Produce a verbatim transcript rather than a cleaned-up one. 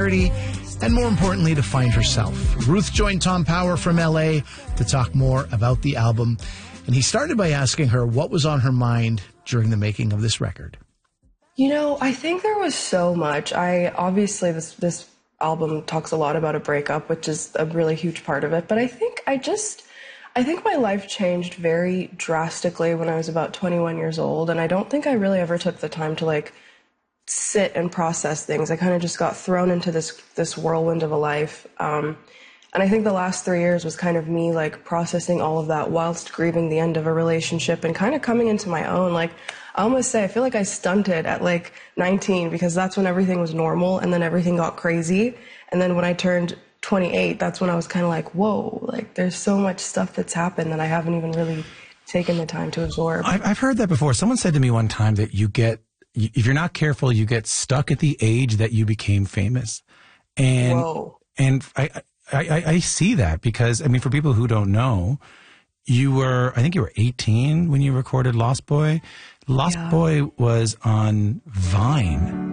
clarity, and more importantly, to find herself. Ruth joined Tom Power from L A to talk more about the album, and he started by asking her what was on her mind during the making of this record. You know, I think there was so much. I obviously this this album talks a lot about a breakup, which is a really huge part of it, but I think I just I think my life changed very drastically when I was about twenty-one years old, and I don't think I really ever took the time to like sit and process things. I kind of just got thrown into this this whirlwind of a life. Um, and I think the last three years was kind of me like processing all of that whilst grieving the end of a relationship and kind of coming into my own. Like, I almost say I feel like I stunted at like nineteen because that's when everything was normal, and then everything got crazy. And then when I turned twenty-eight, that's when I was kind of like, whoa, like there's so much stuff that's happened that I haven't even really taken the time to absorb. I've, I've heard that before. Someone said to me one time that you get, if you're not careful, you get stuck at the age that you became famous. And, whoa. and I, I, I, I see that because, I mean, for people who don't know, you were, I think you were eighteen when you recorded Lost Boy. Lost yeah. Boy was on Vine.